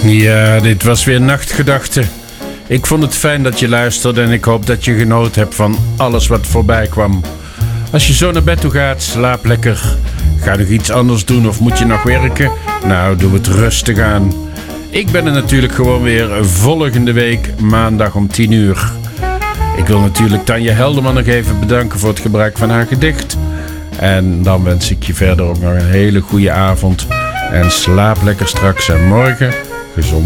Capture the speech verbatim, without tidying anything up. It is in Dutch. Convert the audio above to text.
Ja, dit was weer Nachtgedachten. Ik vond het fijn dat je luisterde en ik hoop dat je genoten hebt van alles wat voorbij kwam. Als je zo naar bed toe gaat, slaap lekker. Ga nog iets anders doen of moet je nog werken? Nou, doe het rustig aan. Ik ben er natuurlijk gewoon weer volgende week maandag om tien uur. Ik wil natuurlijk Tanja Helderman nog even bedanken voor het gebruik van haar gedicht. En dan wens ik je verder ook nog een hele goede avond. En slaap lekker straks en morgen gezond.